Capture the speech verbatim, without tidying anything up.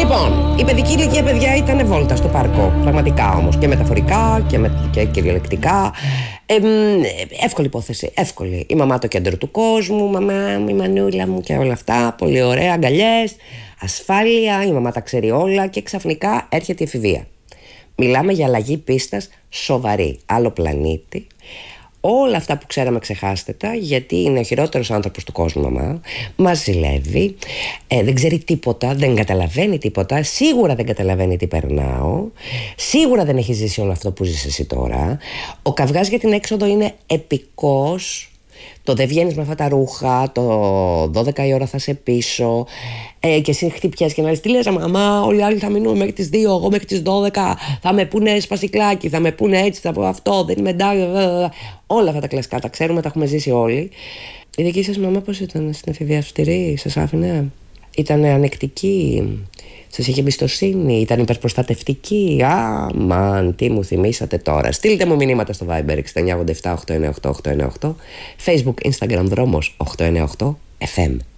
Λοιπόν, η παιδική ηλικία, παιδιά, ήταν βόλτα στο πάρκο. Πραγματικά όμως. Και μεταφορικά και, με, και κυριολεκτικά. Ε, εύκολη υπόθεση. Εύκολη. Η μαμά το κέντρο του κόσμου. Μαμά μου, η μανούλα μου και όλα αυτά. Πολύ ωραία. Αγκαλιές. Ασφάλεια. Η μαμά τα ξέρει όλα. Και ξαφνικά έρχεται η εφηβεία. Μιλάμε για αλλαγή πίστας σοβαρή. Άλλο πλανήτη. Όλα αυτά που ξέραμε ξεχάστε τα, γιατί είναι ο χειρότερος άνθρωπος του κόσμου, μαμά. Μας ζηλεύει, ε, δεν ξέρει τίποτα, δεν καταλαβαίνει τίποτα. Σίγουρα δεν καταλαβαίνει τι περνάω. Σίγουρα δεν έχει ζήσει όλο αυτό που ζεις εσύ τώρα. Ο καυγάς για την έξοδο είναι επικός. Το δεν βγαίνεις με αυτά τα ρούχα, το δώδεκα η ώρα θα σε πίσω, ε, και εσύ χτυπιές και να λες τι λες μαμά, όλοι οι άλλοι θα μείνουν μέχρι τις δύο, εγώ μέχρι τις δώδεκα, θα με πούνε σπασικλάκι, θα με πούνε έτσι, θα πω αυτό, δεν είμαι εντάξει. Όλα αυτά τα κλασικά τα ξέρουμε, τα έχουμε ζήσει όλοι. Η δική σας μαμά πώς ήταν στην εφηβεία, αυστηρή, σας άφηνε, ήταν ανεκτική, σας είχε εμπιστοσύνη, ήταν υπερπροστατευτική? Α, μαν, τι μου θυμήσατε τώρα. Στείλτε μου μηνύματα στο Viber έξι εννιά ογδόντα επτά οκτακόσια ενενήντα οκτώ οκτακόσια ενενήντα οκτώ, Facebook, Instagram, Δρόμος οκτακόσια ενενήντα οκτώ εφ εμ.